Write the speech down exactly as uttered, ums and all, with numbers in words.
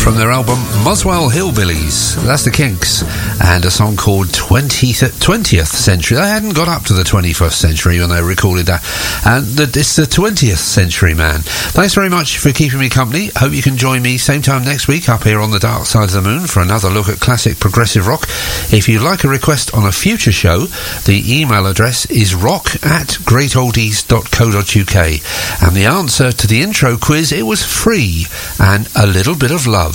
from their album Muswell Hillbillies. That's the Kinks, and a song called twentieth, twentieth Century. They hadn't got up to the twenty-first century when they recorded that, and the, it's the twentieth Century Man. Thanks very much for keeping me company. Hope you can join me same time next week up here on the Dark Side of the Moon for another look at classic progressive rock. If you'd like a request on a future show, the email address is rock at great oldies dot co dot uk, and the answer to the intro quiz, it was free and a little bit of love.